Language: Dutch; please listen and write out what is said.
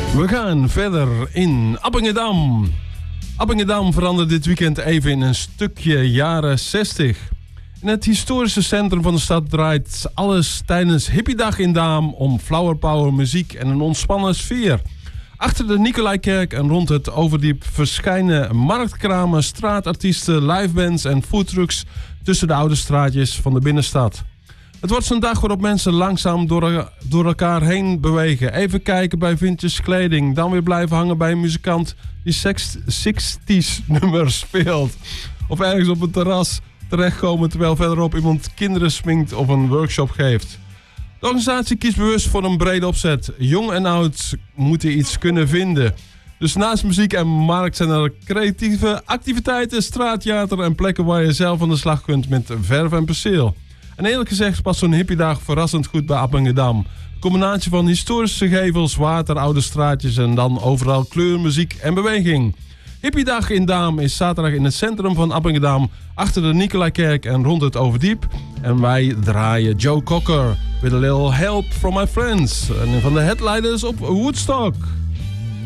We gaan verder in Appingedam. Appingedam verandert dit weekend even in een stukje jaren 60. In het historische centrum van de stad draait alles tijdens Hippiedag in Daam om flower power, muziek en een ontspannen sfeer. Achter de Nicolaikerk en rond het Overdiep verschijnen marktkramen, straatartiesten, livebands en foodtrucks tussen de oude straatjes van de binnenstad. Het wordt zo'n dag waarop mensen langzaam door elkaar heen bewegen. Even kijken bij vintage kleding. Dan weer blijven hangen bij een muzikant die 60's nummers speelt. Of ergens op een terras terechtkomen terwijl verderop iemand kinderen sminkt of een workshop geeft. De organisatie kiest bewust voor een brede opzet. Jong en oud moeten iets kunnen vinden. Dus naast muziek en markt zijn er creatieve activiteiten, straattheater en plekken waar je zelf aan de slag kunt met verf en perceel. En eerlijk gezegd past zo'n hippiedag verrassend goed bij Appingedam. Een combinatie van historische gevels, water, oude straatjes en dan overal kleur, muziek en beweging. Hippiedag in Daam is zaterdag in het centrum van Appingedam, achter de Nicolaikerk en rond het Overdiep. En wij draaien Joe Cocker with a little help from my friends. En van de headliners op Woodstock.